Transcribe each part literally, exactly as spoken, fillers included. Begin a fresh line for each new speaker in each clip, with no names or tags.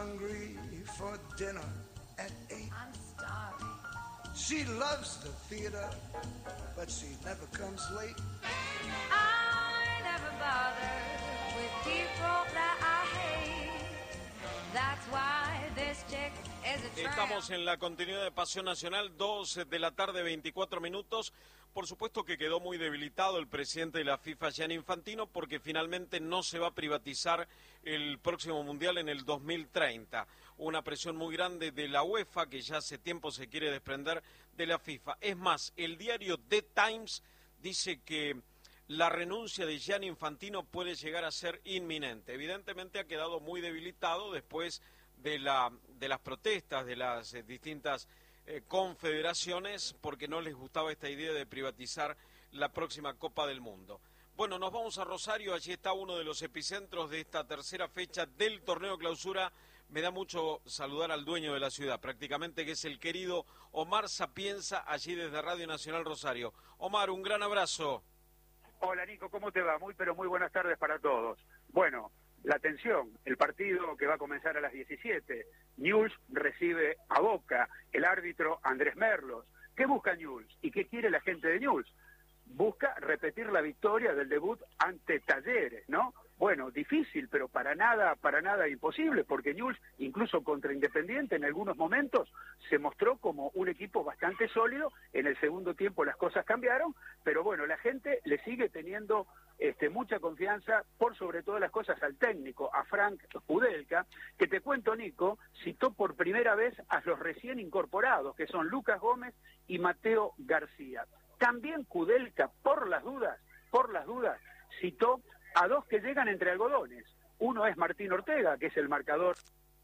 hungry for dinner at eight. I'm starving. She loves the theater, but she never comes late. I never bother with people that I hate. That's why this chick is a tramp.
Estamos en la continuidad de Pasión Nacional, dos de la tarde, veinticuatro minutos. Por supuesto que quedó muy debilitado el presidente de la FIFA, Gianni Infantino, porque finalmente no se va a privatizar el próximo Mundial en el dos mil treinta. Una presión muy grande de la UEFA, que ya hace tiempo se quiere desprender de la FIFA. Es más, el diario The Times dice que la renuncia de Gianni Infantino puede llegar a ser inminente. Evidentemente ha quedado muy debilitado después de, la, de las protestas de las eh, distintas Eh, confederaciones, porque no les gustaba esta idea de privatizar la próxima Copa del Mundo. Bueno, nos vamos a Rosario, allí está uno de los epicentros de esta tercera fecha del torneo clausura. Me da mucho saludar al dueño de la ciudad, prácticamente, que es el querido Omar Sapienza, allí desde Radio Nacional Rosario. Omar, un gran abrazo.
Hola Nico, ¿cómo te va? Muy pero muy buenas tardes para todos. Bueno, la atención, el partido que va a comenzar a las diecisiete. Newell's recibe a Boca, el árbitro Andrés Merlos. ¿Qué busca Newell's y qué quiere la gente de Newell's? Busca repetir la victoria del debut ante Talleres, ¿no? Bueno, difícil, pero para nada, para nada imposible, porque Newell's, incluso contra Independiente, en algunos momentos se mostró como un equipo bastante sólido. En el segundo tiempo las cosas cambiaron, pero bueno, la gente le sigue teniendo este, mucha confianza, por sobre todas las cosas, al técnico, a Frank Kudelka, que te cuento, Nico, citó por primera vez a los recién incorporados, que son Lucas Gómez y Mateo García. También Kudelka, por las dudas, por las dudas, citó a dos que llegan entre algodones. Uno es Martín Ortega, que es el marcador.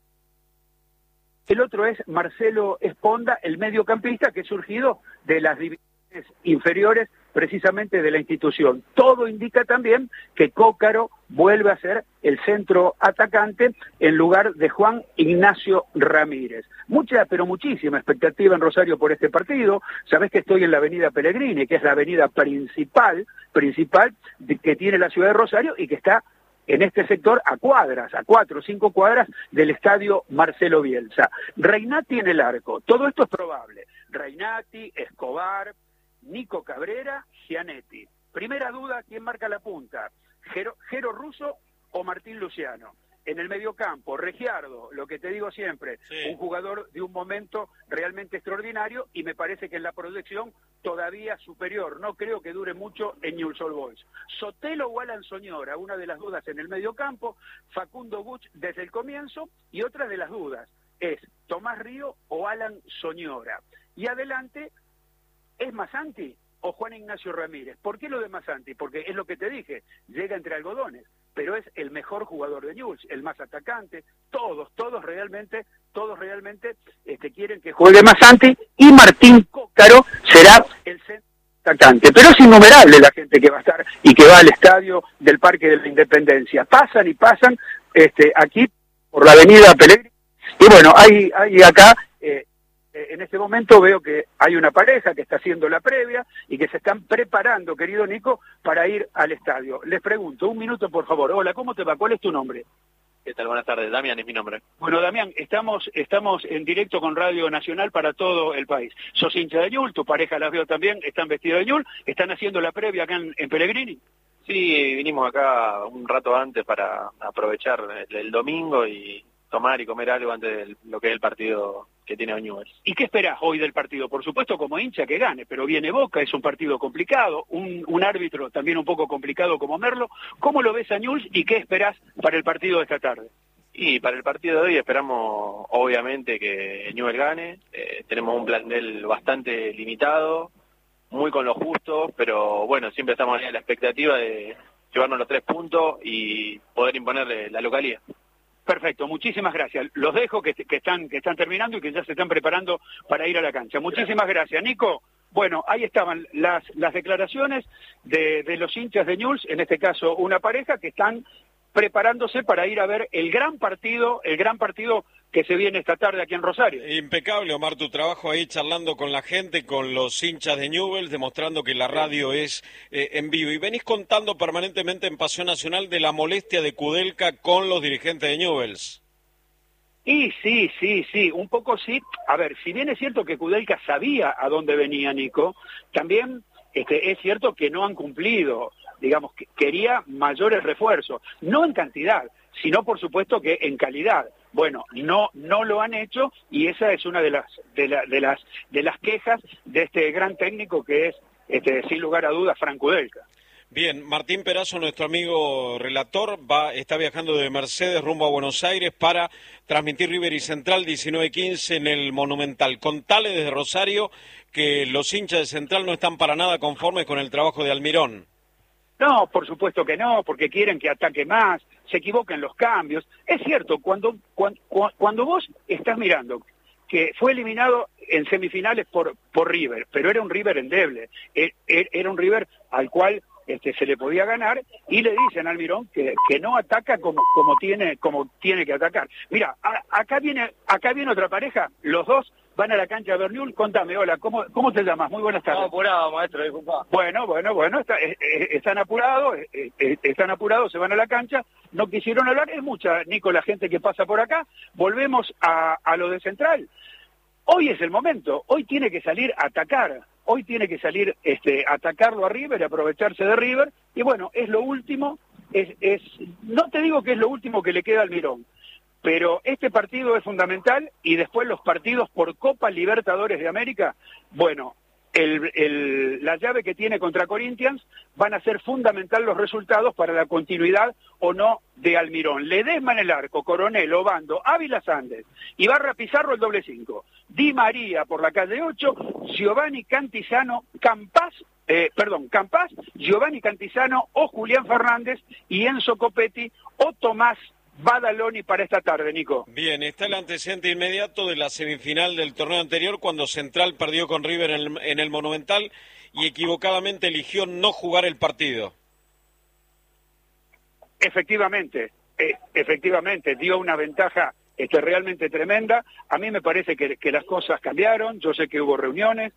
El otro es Marcelo Esponda, el mediocampista que ha surgido de las divisiones inferiores precisamente de la institución. Todo indica también que Cócaro vuelve a ser el centro atacante en lugar de Juan Ignacio Ramírez. Mucha, pero muchísima expectativa en Rosario por este partido. Sabés que estoy en la avenida Pellegrini, que es la avenida principal, principal de, que tiene la ciudad de Rosario y que está en este sector a cuadras, a cuatro o cinco cuadras del estadio Marcelo Bielsa. Reinati en el arco, todo esto es probable. Reinati, Escobar, Nico Cabrera, Gianetti. Primera duda, ¿quién marca la punta? Jero, Jero Russo o Martín Luciano. En el mediocampo, Regiardo, lo que te digo siempre, sí, un jugador de un momento realmente extraordinario y me parece que en la proyección todavía superior. No creo que dure mucho en Newell's Old Boys. Sotelo o Alan Soñora, una de las dudas en el mediocampo. Facundo Guch desde el comienzo y otra de las dudas es Tomás Río o Alan Soñora. Y adelante, ¿es Masanti o Juan Ignacio Ramírez? ¿Por qué lo de Masanti? Porque es lo que te dije, llega entre algodones, pero es el mejor jugador de Newell's, el más atacante. Todos, todos realmente, todos realmente este, quieren que juegue Masanti y Martín Cócaro será el centro atacante. Pero es innumerable la gente que va a estar y que va al estadio del Parque de la Independencia. Pasan y pasan este, aquí por la avenida Pellegrini. Y bueno, hay, hay acá... Eh, en este momento veo que hay una pareja que está haciendo la previa y que se están preparando, querido Nico, para ir al estadio. Les pregunto, un minuto por favor. Hola, ¿cómo te va? ¿Cuál es tu nombre?
¿Qué tal? Buenas tardes. Damián es mi nombre.
Bueno, Damián, estamos estamos en directo con Radio Nacional para todo el país. Sos hincha de Newell's, tu pareja las veo también, están vestidos de Newell's, ¿están haciendo la previa acá en, en Pellegrini?
Sí, vinimos acá un rato antes para aprovechar el, el domingo y tomar y comer algo antes de lo que es el partido que tiene Newell's.
¿Y qué esperás hoy del partido? Por supuesto, como hincha que gane, pero viene Boca, es un partido complicado, un, un árbitro también un poco complicado como Merlo. ¿Cómo lo ves a Newell's y qué esperás para el partido de esta tarde?
Y para el partido de hoy esperamos, obviamente, que Newell's gane. Eh, tenemos un plantel bastante limitado, muy con lo justo, pero bueno, siempre estamos en la expectativa de llevarnos los tres puntos y poder imponerle la localía.
Perfecto, muchísimas gracias. Los dejo que, que están que están terminando y que ya se están preparando para ir a la cancha. Muchísimas gracias, Nico. Bueno, ahí estaban las las declaraciones de, de los hinchas de Newell's, en este caso una pareja que están preparándose para ir a ver el gran partido, el gran partido que se viene esta tarde aquí en Rosario.
Impecable, Omar, tu trabajo ahí charlando con la gente, con los hinchas de Newell's, demostrando que la radio es eh, en vivo. Y venís contando permanentemente en Pasión Nacional de la molestia de Kudelka con los dirigentes de Newell's.
Y Sí, sí, sí, sí, un poco sí. A ver, si bien es cierto que Kudelka sabía a dónde venía Nico, también este, es cierto que no han cumplido, digamos, que quería mayores refuerzos, no en cantidad, sino por supuesto que en calidad. Bueno, no no lo han hecho y esa es una de las de, la, de las de las quejas de este gran técnico que es, este, sin lugar a dudas, Frank Kudelka.
Bien, Martín Perazo, nuestro amigo relator, va está viajando de Mercedes rumbo a Buenos Aires para transmitir River y Central diecinueve quince en el Monumental. Contale desde Rosario que los hinchas de Central no están para nada conformes con el trabajo de Almirón.
No, por supuesto que no, porque quieren que ataque más, se equivoquen los cambios. Es cierto, cuando, cuando, cuando vos estás mirando que fue eliminado en semifinales por, por River, pero era un River endeble, era un River al cual este, se le podía ganar, y le dicen al Almirón que, que no ataca como, como, tiene, como tiene que atacar. Mira, a, acá viene acá viene otra pareja, los dos van a la cancha de Berniul. Contame, hola, ¿cómo, cómo te llamas? Muy buenas tardes.
Estamos apurados, maestro, disculpa.
Bueno, bueno, bueno, está, eh, eh, están apurados, eh, eh, están apurados, se van a la cancha, no quisieron hablar, es mucha, Nico, la gente que pasa por acá. Volvemos a, a lo de Central. Hoy es el momento, hoy tiene que salir a atacar, hoy tiene que salir este, a atacarlo a River, aprovecharse de River, y bueno, es lo último, es, es, no te digo que es lo último que le queda al Almirón, pero este partido es fundamental, y después los partidos por Copa Libertadores de América, bueno, el, el, la llave que tiene contra Corinthians van a ser fundamental los resultados para la continuidad o no de Almirón. Ledesma en el arco, Coronel, Obando, Ávila Sández, Ibarra Pizarro el doble cinco, Di María por la calle ocho, Giovanni Cantizano, Campas, eh, perdón, Campas, Giovanni Cantizano o Julián Fernández y Enzo Copetti o Tomás Badaloni para esta tarde, Nico.
Bien, está el antecedente inmediato de la semifinal del torneo anterior, cuando Central perdió con River en el, en el Monumental y equivocadamente eligió no jugar el partido.
Efectivamente, eh, efectivamente, dio una ventaja este, realmente tremenda. A mí me parece que, que las cosas cambiaron, yo sé que hubo reuniones,